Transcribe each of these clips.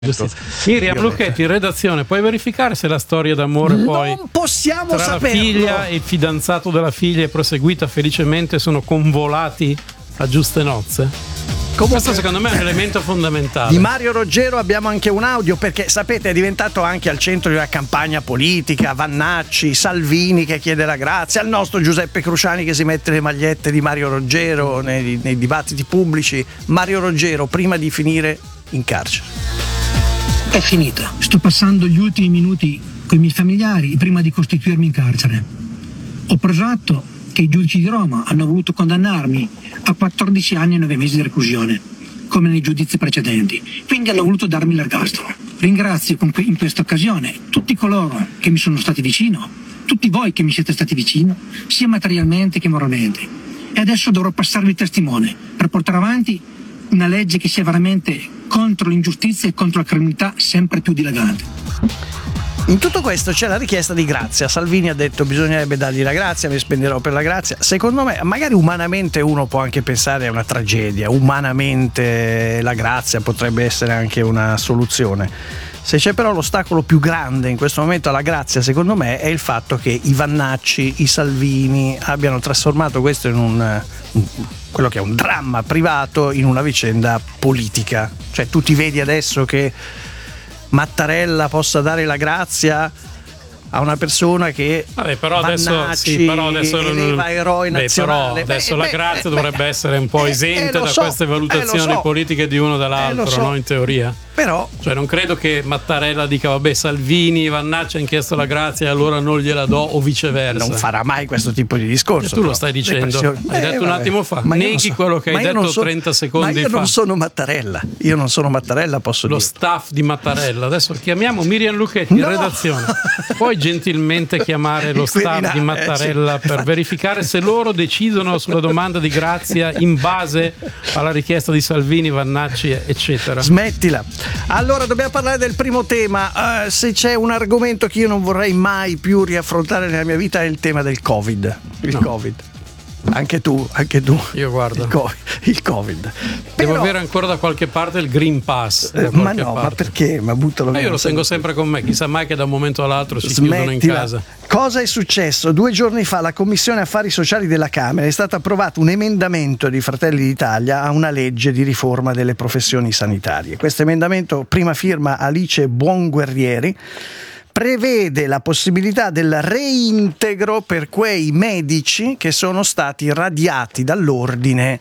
Giustizia. Miriam Lucchetti, redazione, puoi verificare se la storia d'amore poi non possiamo tra saperlo. la figlia e il fidanzato della figlia è proseguita felicemente, sono convolati a giuste nozze? Questo secondo me è un elemento fondamentale. Di Mario Roggero abbiamo anche un audio, perché sapete è diventato anche al centro di una campagna politica. Vannacci, Salvini che chiede la grazia, il nostro Giuseppe Cruciani che si mette le magliette di Mario Roggero nei dibattiti pubblici. Mario Roggero prima di finire in carcere. È finita. Sto passando gli ultimi minuti con i miei familiari prima di costituirmi in carcere. Ho preso atto che i giudici di Roma hanno voluto condannarmi a 14 anni e 9 mesi di reclusione, come nei giudizi precedenti. Quindi hanno voluto darmi l'ergastolo. Ringrazio in questa occasione tutti coloro che mi sono stati vicino, tutti voi che mi siete stati vicino, sia materialmente che moralmente. E adesso dovrò passarvi il testimone per portare avanti una legge che sia veramente contro l'ingiustizia e contro la criminalità sempre più dilagante. In tutto questo c'è la richiesta di grazia. Salvini ha detto bisognerebbe dargli la grazia, mi spenderò per la grazia. Secondo me, magari umanamente uno può anche pensare a una tragedia, umanamente la grazia potrebbe essere anche una soluzione. Se c'è però l'ostacolo più grande in questo momento alla grazia, secondo me, è il fatto che i Vannacci, i Salvini abbiano trasformato questo in quello che è un dramma privato in una vicenda politica. Cioè tu ti vedi adesso che Mattarella possa dare la grazia a una persona che però adesso eleva eroe nazionale. Adesso la grazia dovrebbe essere un po' esente da queste valutazioni politiche di uno dall'altro, no? In teoria. Però cioè non credo che Mattarella dica vabbè, Salvini, Vannacci hanno chiesto la grazia e allora non gliela do, o viceversa. Non farà mai questo tipo di discorso. Tu lo stai dicendo, hai detto un attimo fa, neghi quello che hai detto 30 secondi fa. Ma io non sono Mattarella, posso dire. Lo staff di Mattarella. Adesso chiamiamo Miriam Lucchetti in redazione. Puoi gentilmente chiamare lo staff di Mattarella per verificare se loro decidono sulla domanda di grazia in base alla richiesta di Salvini, Vannacci, eccetera. Smettila. Allora dobbiamo parlare del primo tema. Se c'è un argomento che io non vorrei mai più riaffrontare nella mia vita è il tema del Covid. Covid. Anche tu. Io guardo. Il Covid. Devo avere ancora da qualche parte il Green Pass. Ma no, ma perché? Ma buttalo via. Io lo tengo sempre con me, chissà mai che da un momento all'altro ci chiudono in casa. Cosa è successo? 2 giorni fa la Commissione Affari Sociali della Camera è stato approvato un emendamento di Fratelli d'Italia a una legge di riforma delle professioni sanitarie. Questo emendamento, prima firma Alice Buonguerrieri, prevede la possibilità del reintegro per quei medici che sono stati radiati dall'ordine.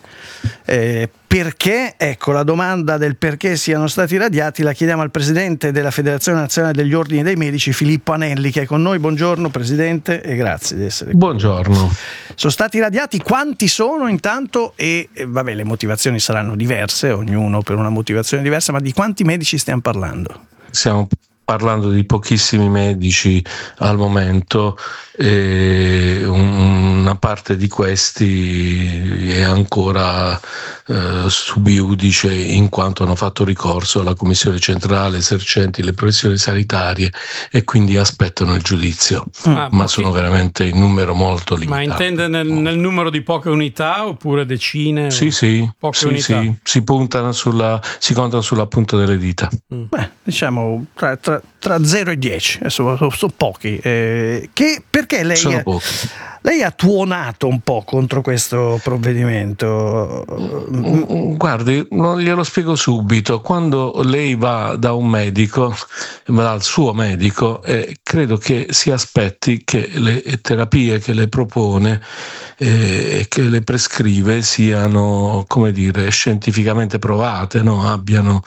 Perché? Ecco, la domanda del perché siano stati radiati la chiediamo al presidente della Federazione Nazionale degli Ordini dei Medici, Filippo Anelli, che è con noi. Buongiorno presidente e grazie di essere qui. Buongiorno. Sono stati radiati, quanti sono intanto? E vabbè, le motivazioni saranno diverse, ognuno per una motivazione diversa, ma di quanti medici stiamo parlando? Stiamo parlando di pochissimi medici al momento, e una parte di questi è ancora sub iudice in quanto hanno fatto ricorso alla Commissione Centrale esercenti le professioni sanitarie e quindi aspettano il giudizio, ma sono veramente in numero molto limitato. Ma intende nel numero di poche unità oppure decine? Sì, poche unità. Sì. Si contano sulla punta delle dita. Beh, diciamo tra 0 e 10, sono pochi. Perché lei ha tuonato un po' contro questo provvedimento? Guardi, glielo spiego subito. Quando lei va da un medico, dal suo medico, credo che si aspetti che le terapie che le propone e che le prescrive siano, come dire, scientificamente provate, no? Abbiano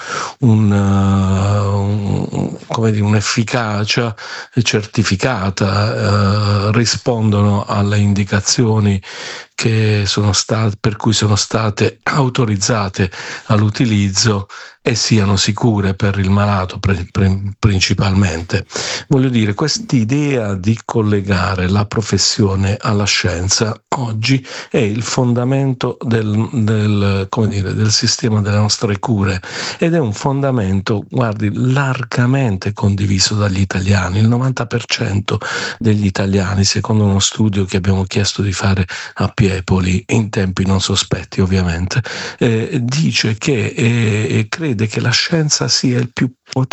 un'efficacia certificata, rispondono alle indicazioni per cui sono state autorizzate all'utilizzo e siano sicure per il malato principalmente. Voglio dire, quest'idea di collegare la professione alla scienza oggi è il fondamento del sistema delle nostre cure ed è un fondamento, guardi, largamente condiviso dagli italiani. Il 90% degli italiani, secondo uno studio che abbiamo chiesto di fare a Pietro Tiepoli, in tempi non sospetti ovviamente, dice che crede che la scienza sia il più